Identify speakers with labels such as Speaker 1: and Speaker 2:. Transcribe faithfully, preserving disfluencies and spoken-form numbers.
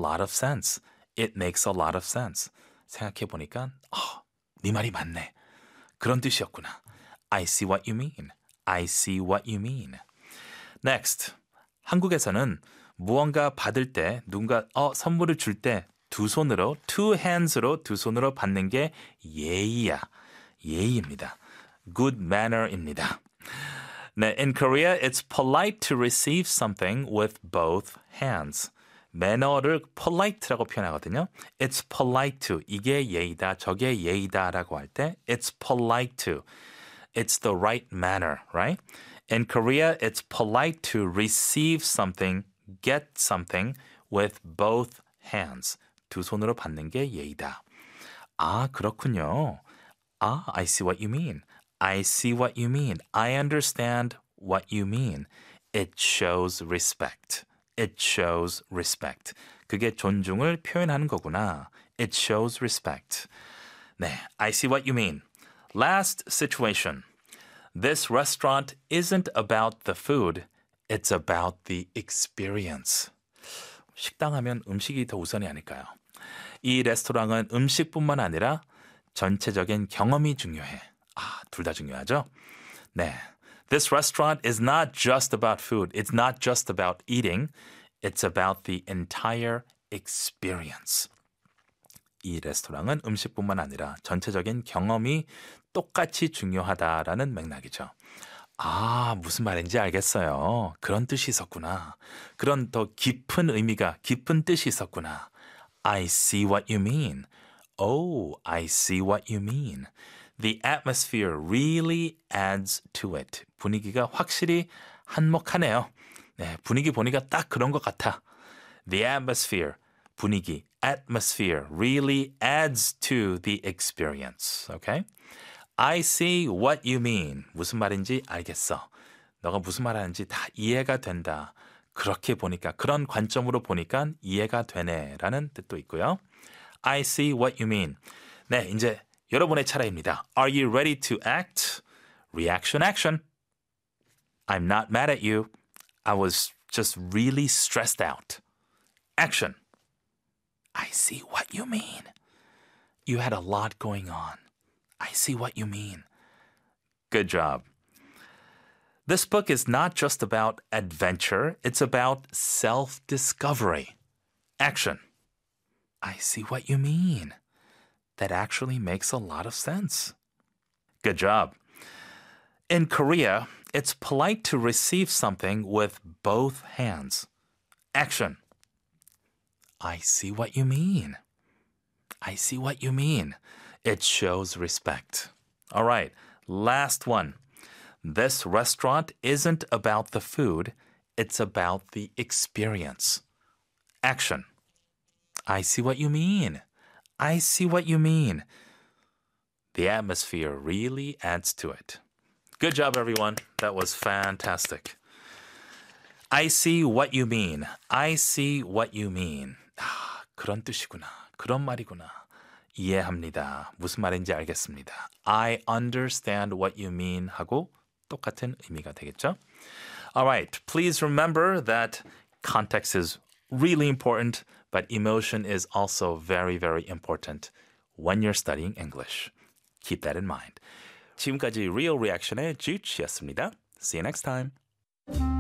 Speaker 1: lot of sense. It makes a lot of sense. 생각해보니까 어, 네 말이 맞네. 그런 뜻이었구나. I see what you mean. I see what you mean. Next. 한국에서는 무언가 받을 때 누군가 어, 선물을 줄 때 두 손으로 two hands로 두 손으로 받는 게 예의야. 예의입니다. Good manner입니다. 네, in Korea, it's polite to receive something with both hands. 매너를 polite라고 표현하거든요. It's polite to. 이게 예의다, 저게 예의다라고 할 때 it's polite to. It's the right manner, right? In Korea, it's polite to receive something, get something with both hands. 두 손으로 받는 게 예의다. 아, 그렇군요. 아, I see what you mean. I see what you mean. I understand what you mean. It shows respect. It shows respect. 그게 존중을 표현하는 거구나. It shows respect. 네, I see what you mean. Last situation. This restaurant isn't about the food. It's about the experience. 식당 하면 음식이 더 우선이 아닐까요? 이 레스토랑은 음식뿐만 아니라 전체적인 경험이 중요해. 아, 둘 다 중요하죠? 네. This restaurant is not just about food. It's not just about eating. It's about the entire experience. 이 레스토랑은 음식뿐만 아니라 전체적인 경험이 똑같이 중요하다라는 맥락이죠. 아, 무슨 말인지 알겠어요. 그런 뜻이 있었구나. 그런 더 깊은 의미가, 깊은 뜻이 있었구나. I see what you mean. Oh, I see what you mean. The atmosphere really adds to it. 분위기가 확실히 한몫하네요. 네, 분위기 보니까 딱 그런 것 같아. The atmosphere, 분위기, atmosphere really adds to the experience. Okay? I see what you mean. 무슨 말인지 알겠어. 너가 무슨 말하는지 다 이해가 된다. 그렇게 보니까, 그런 관점으로 보니까 이해가 되네라는 뜻도 있고요. I see what you mean. 네, 이제 여러분의 차례입니다. Are you ready to act? Reaction, action. I'm not mad at you. I was just really stressed out. Action. I see what you mean. You had a lot going on. I see what you mean. Good job. This book is not just about adventure. It's about self-discovery. Action. I see what you mean. That actually makes a lot of sense. Good job. In Korea, it's polite to receive something with both hands. Action. I see what you mean. I see what you mean. It shows respect. All right, last one. This restaurant isn't about the food. It's about the experience. Action. I see what you mean. I see what you mean. The atmosphere really adds to it. Good job, everyone. That was fantastic. I see what you mean. I see what you mean. 아, 그런 뜻이구나. 그런 말이구나. 이해합니다. 무슨 말인지 알겠습니다. I understand what you mean 하고 똑같은 의미가 되겠죠? All right. Please remember that context is really important, but emotion is also very, very important when you're studying English. Keep that in mind. 지금까지 Real Reaction의 Juche였습니다. See you next time.